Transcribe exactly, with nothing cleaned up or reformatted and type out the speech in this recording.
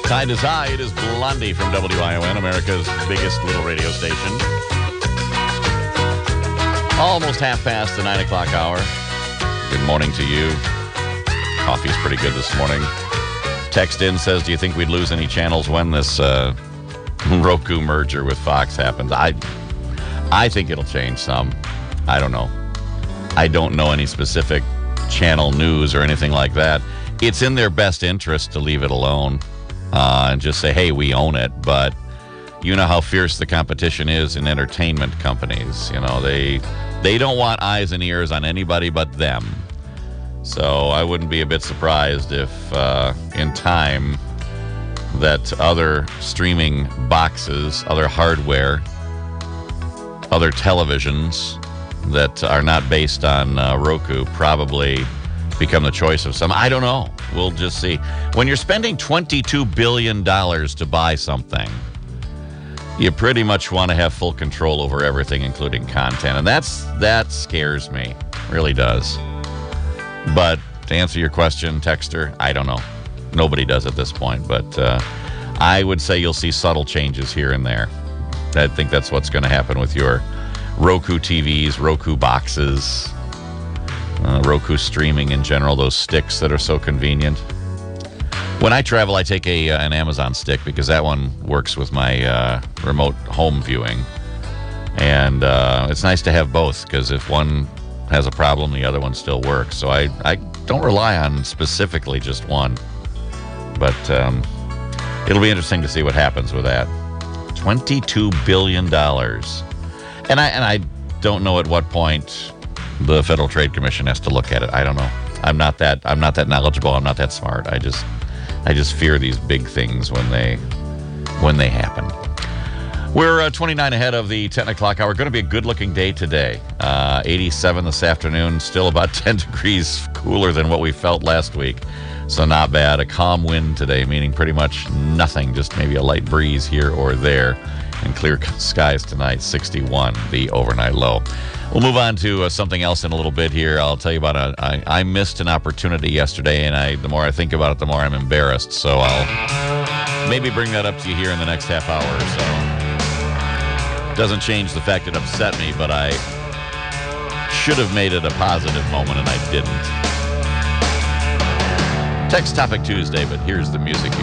Tide is high. It is Blondie from W I O N, America's biggest little radio station. Almost half past the nine o'clock hour. Good morning to you. Coffee's pretty good this morning. Text in says, do you think we'd lose any channels when this uh, Roku merger with Fox happens? I, I think it'll change some. I don't know. I don't know any specific channel news or anything like that. It's in their best interest to leave it alone uh, and just say, hey, we own it. But you know how fierce the competition is in entertainment companies. You know, they they don't want eyes and ears on anybody but them. So I wouldn't be a bit surprised if uh, in time that other streaming boxes, other hardware, other televisions that are not based on uh, Roku probably become the choice of some. I don't know. We'll just see. When you're spending twenty-two billion dollars to buy something, you pretty much want to have full control over everything, including content. And that's that scares me. Really does. But to answer your question, Texter, I don't know. Nobody does at this point. But uh, I would say you'll see subtle changes here and there. I think that's what's going to happen with your Roku T Vs, Roku boxes, uh, Roku streaming in general, those sticks that are so convenient. When I travel, I take a uh, an Amazon stick because that one works with my uh, remote home viewing. And uh, it's nice to have both because if one has a problem, the other one still works. So I, I don't rely on specifically just one. But um, it'll be interesting to see what happens with that. twenty-two billion dollars. And I and I don't know at what point the Federal Trade Commission has to look at it. I don't know. I'm not that I'm not that knowledgeable. I'm not that smart. I just I just fear these big things when they when they happen. We're uh, twenty-nine ahead of the ten o'clock hour. Going to be a good-looking day today. Uh, eighty-seven this afternoon. Still about ten degrees cooler than what we felt last week. So not bad. A calm wind today, meaning pretty much nothing. Just maybe a light breeze here or there. And clear skies tonight, sixty-one, the overnight low. We'll move on to uh, something else in a little bit here. I'll tell you about a, I, I missed an opportunity yesterday, and I the more I think about it, the more I'm embarrassed. So I'll maybe bring that up to you here in the next half hour or so. Doesn't change the fact it upset me, but I should have made it a positive moment, and I didn't. Text Topic Tuesday, but here's the music.